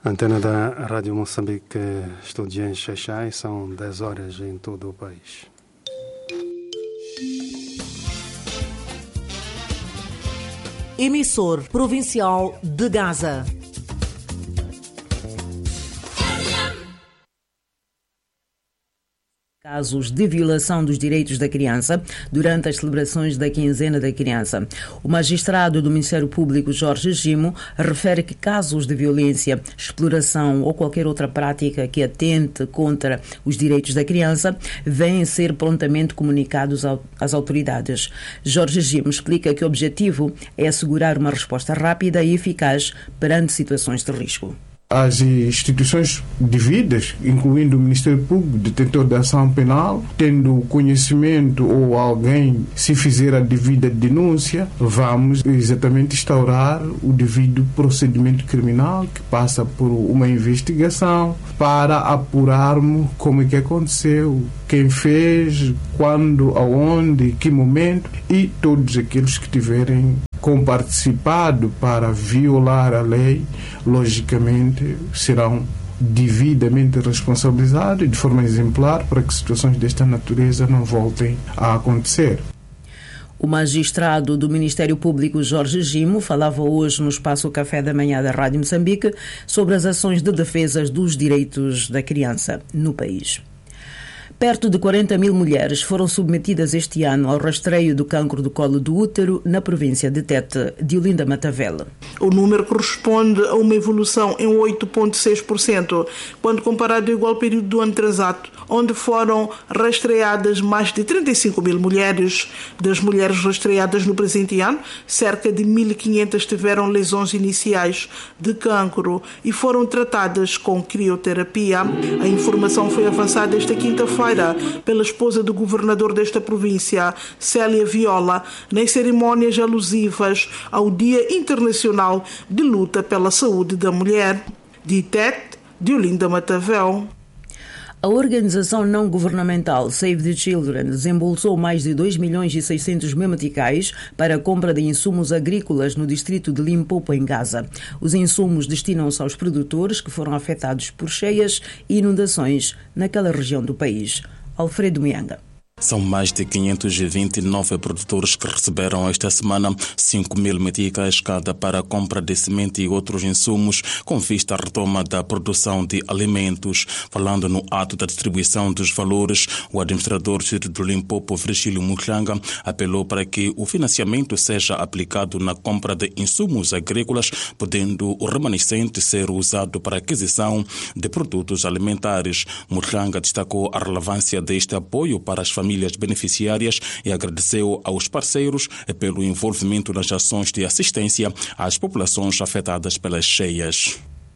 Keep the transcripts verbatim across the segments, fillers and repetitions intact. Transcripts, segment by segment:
Antena da Rádio Moçambique, estúdio em Xaixai, são dez horas em todo o país. Emissor provincial de Gaza. Casos de violação dos direitos da criança durante as celebrações da quinzena da criança. O magistrado do Ministério Público, Jorge Gimo, refere que casos de violência, exploração ou qualquer outra prática que atente contra os direitos da criança vêm ser prontamente comunicados às autoridades. Jorge Gimo explica que o objetivo é assegurar uma resposta rápida e eficaz perante situações de risco. As instituições devidas, incluindo o Ministério Público, detentor da ação penal, tendo conhecimento ou alguém se fizer a devida denúncia, vamos exatamente instaurar o devido procedimento criminal que passa por uma investigação para apurarmos como é que aconteceu, quem fez, quando, aonde, que momento, e todos aqueles que tiverem comparticipado para violar a lei, logicamente serão devidamente responsabilizados de forma exemplar para que situações desta natureza não voltem a acontecer. O magistrado do Ministério Público, Jorge Gimo, falava hoje no Espaço Café da Manhã da Rádio Moçambique sobre as ações de defesa dos direitos da criança no país. Perto de quarenta mil mulheres foram submetidas este ano ao rastreio do cancro do colo do útero na província de Tete, de Olinda Matavele. O número corresponde a uma evolução em oito vírgula seis por cento, quando comparado ao igual período do ano transato, onde foram rastreadas mais de trinta e cinco mil mulheres. Das mulheres rastreadas no presente ano, cerca de mil e quinhentas tiveram lesões iniciais de cancro e foram tratadas com crioterapia. A informação foi avançada esta quinta-feira pela esposa do governador desta província, Célia Viola, nas cerimónias alusivas ao Dia Internacional de Luta pela Saúde da Mulher. De Tete, de Olinda Matavele. A organização não-governamental Save the Children desembolsou mais de dois milhões e seiscentos mil meticais para a compra de insumos agrícolas no distrito de Limpopo, em Gaza. Os insumos destinam-se aos produtores que foram afetados por cheias e inundações naquela região do país. Alfredo Mianga. São mais de quinhentos e vinte e nove produtores que receberam esta semana cinco mil meticais cada para a compra de semente e outros insumos com vista à retoma da produção de alimentos. Falando no ato da distribuição dos valores, o administrador do Limpopo, Virgílio Mutlanga, apelou para que o financiamento seja aplicado na compra de insumos agrícolas, podendo o remanescente ser usado para a aquisição de produtos alimentares. Mutlanga destacou a relevância deste apoio para as famílias famílias beneficiárias e agradeceu aos parceiros pelo envolvimento nas ações de assistência às populações afetadas pelas cheias.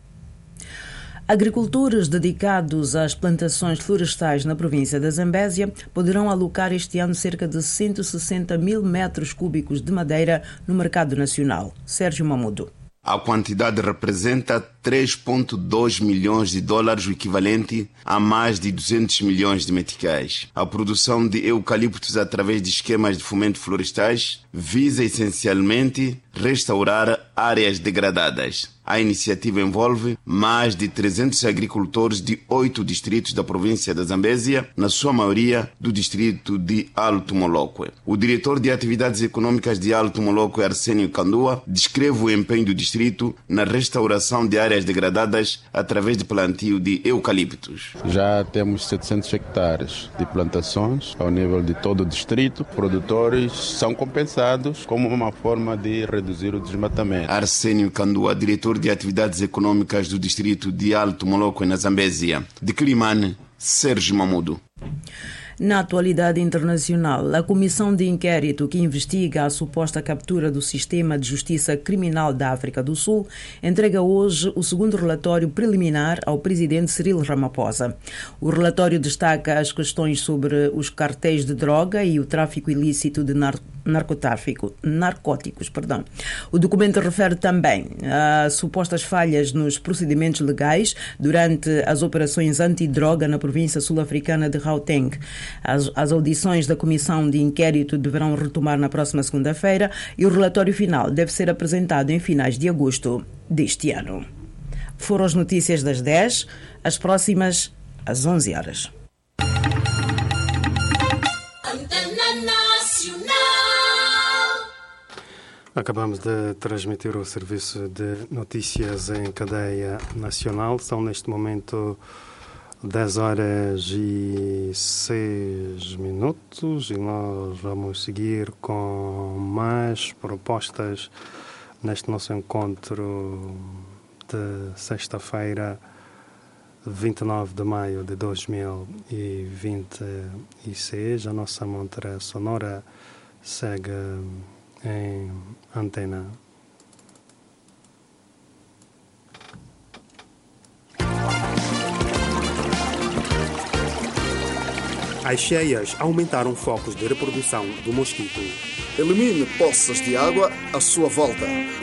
Agricultores dedicados às plantações florestais na província da Zambésia poderão alocar este ano cerca de cento e sessenta mil metros cúbicos de madeira no mercado nacional. Sérgio Mamudo. A quantidade representa três vírgula dois milhões de dólares, o equivalente a mais de duzentos milhões de meticais. A produção de eucaliptos através de esquemas de fomento florestais visa essencialmente restaurar áreas degradadas. A iniciativa envolve mais de trezentos agricultores de oito distritos da província da Zambésia, na sua maioria do distrito de Alto Moloque. O diretor de atividades econômicas de Alto Moloque, Arsénio Candua, descreve o empenho do distrito na restauração de áreas degradadas através de plantio de eucaliptos. Já temos setecentos hectares de plantações ao nível de todo o distrito. Produtores são compensados como uma forma de reduzir o desmatamento. Arsénio Candua, diretor de atividades econômicas do distrito de Alto Moloque, na Zambésia. De Quilimane, Sérgio Mamudo. Na atualidade internacional, a Comissão de Inquérito que investiga a suposta captura do Sistema de Justiça Criminal da África do Sul entrega hoje o segundo relatório preliminar ao presidente Cyril Ramaphosa. O relatório destaca as questões sobre os cartéis de droga e o tráfico ilícito de nar- narcotráfico, narcóticos. Perdão. O documento refere também a supostas falhas nos procedimentos legais durante as operações antidroga na província sul-africana de Gauteng. As, as audições da Comissão de Inquérito deverão retomar na próxima segunda-feira e o relatório final deve ser apresentado em finais de agosto deste ano. Foram as notícias das dez, as próximas às onze horas. Acabamos de transmitir o serviço de notícias em cadeia nacional. São neste momento dez horas e seis minutos e nós vamos seguir com mais propostas neste nosso encontro de sexta-feira, vinte e nove de maio de dois mil e vinte e seis. A nossa montra sonora segue em antena. As cheias aumentaram focos de reprodução do mosquito. Elimine poças de água à sua volta.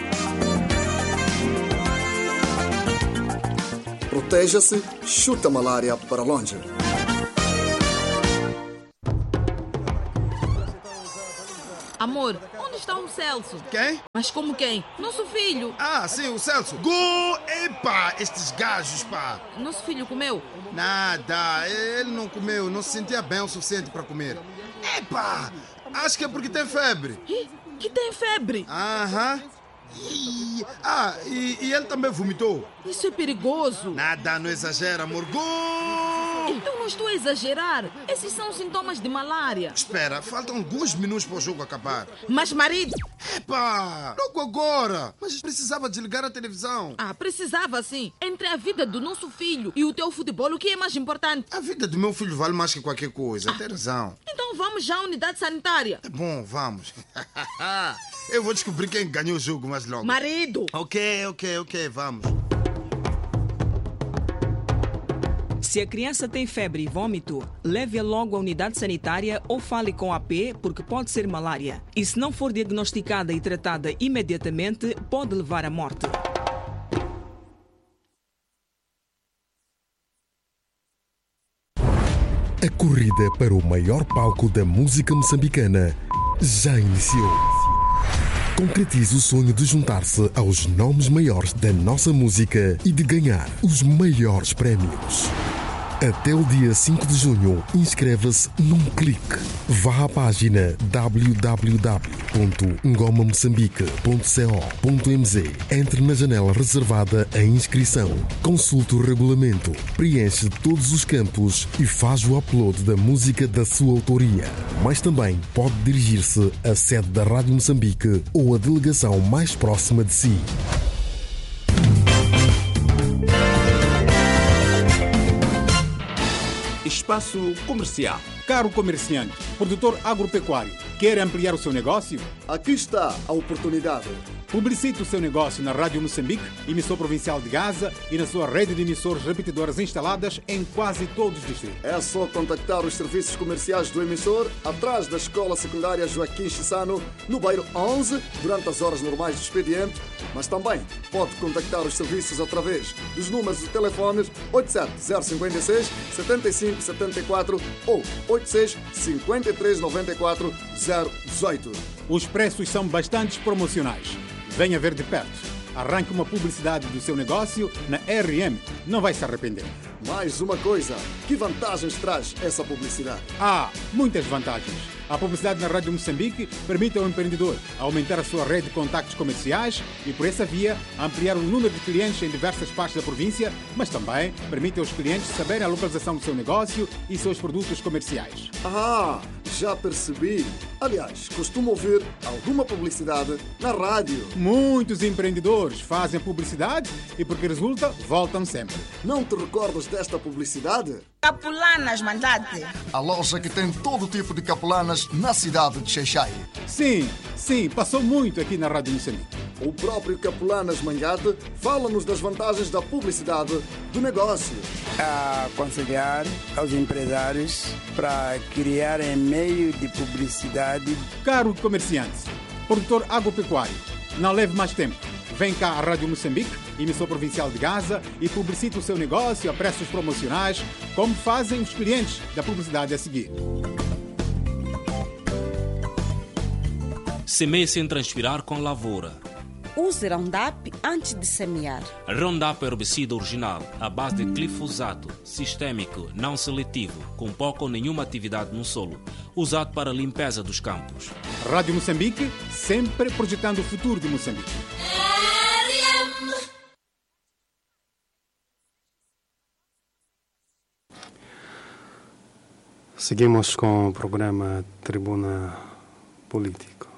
Proteja-se, chuta a malária para longe. Amor, onde está o Celso? Quem? Mas como quem? Nosso filho. Ah, sim, o Celso. Go! Epa, estes gajos, pá. Nosso filho comeu? Nada, ele não comeu, não se sentia bem o suficiente para comer. Epa, acho que é porque tem febre. Ih, que tem febre? Aham. E, ah, e, e ele também vomitou. Isso é perigoso. Nada, não exagera, amor. Go! Eu não estou a exagerar. Esses são sintomas de malária. Espera, faltam alguns minutos para o jogo acabar. Mas, marido... Epa, logo agora. Mas precisava desligar a televisão. Ah, precisava sim. Entre a vida do nosso filho e o teu futebol, o que é mais importante? A vida do meu filho vale mais que qualquer coisa. Ah, tem razão. Então vamos já à unidade sanitária. É bom, vamos. Eu vou descobrir quem ganhou o jogo mais logo. Marido! Ok, ok, ok, vamos. Se a criança tem febre e vômito, leve-a logo à unidade sanitária ou fale com a A P, porque pode ser malária. E se não for diagnosticada e tratada imediatamente, pode levar à morte. A corrida para o maior palco da música moçambicana já iniciou. Concretize o sonho de juntar-se aos nomes maiores da nossa música e de ganhar os maiores prémios. Até o dia cinco de junho, inscreva-se num clique. Vá à página w w w ponto ngoma moçambique ponto co ponto m z. Entre na janela reservada à inscrição. Consulte o regulamento, preenche todos os campos e faz o upload da música da sua autoria. Mas também pode dirigir-se à sede da Rádio Moçambique ou à delegação mais próxima de si. Espaço comercial. Caro comerciante, produtor agropecuário, quer ampliar o seu negócio? Aqui está a oportunidade. Publicite o seu negócio na Rádio Moçambique, emissor provincial de Gaza e na sua rede de emissores repetidoras instaladas em quase todos os distritos. É só contactar os serviços comerciais do emissor atrás da Escola Secundária Joaquim Chissano, no bairro onze, durante as horas normais do expediente, mas também pode contactar os serviços através dos números de telefones oito sete zero cinco seis, sete cinco sete quatro ou oito seis cinco três nove quatro zero um oito. Os preços são bastante promocionais. Venha ver de perto. Arranque uma publicidade do seu negócio na R M. Não vai se arrepender. Mais uma coisa. Que vantagens traz essa publicidade? Ah, muitas vantagens. A publicidade na Rádio Moçambique permite ao empreendedor aumentar a sua rede de contactos comerciais e, por essa via, ampliar o número de clientes em diversas partes da província, mas também permite aos clientes saberem a localização do seu negócio e seus produtos comerciais. Ah, já percebi. Aliás, costumo ouvir alguma publicidade na rádio. Muitos empreendedores fazem publicidade e, porque resulta, voltam sempre. Não te recordas desta publicidade? Capulanas, mandate. A loja que tem todo tipo de capulanas na cidade de Xai-Xai. Sim, sim, passou muito aqui na Rádio Moçambique. O próprio Capulanas Mangate fala-nos das vantagens da publicidade do negócio. A aconselhar aos empresários para criarem meio de publicidade. Caro comerciante, produtor agropecuário, não leve mais tempo. Vem cá à Rádio Moçambique, emissor provincial de Gaza, e publicite o seu negócio a preços promocionais, como fazem os clientes da publicidade a seguir. Semeie sem transpirar com lavoura. use Roundup antes de semear. Roundup é herbicida original, à base de glifosato, sistêmico, não seletivo, com pouca ou nenhuma atividade no solo, usado para a limpeza dos campos. Rádio Moçambique, sempre projetando o futuro de Moçambique. Seguimos com o programa Tribuna Político.